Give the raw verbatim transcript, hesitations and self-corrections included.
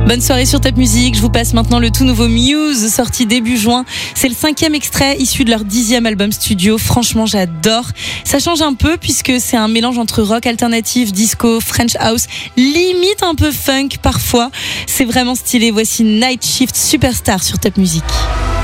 Bonne soirée sur Top Music. Je vous passe maintenant le tout nouveau Muse, sorti début juin. C'est le cinquième extrait issu de leur dixième album studio. Franchement, j'adore. Ça change un peu puisque c'est un mélange entre rock alternatif, disco, French house, limite un peu funk parfois. C'est vraiment stylé. Voici Night Shift Superstar sur Top Music.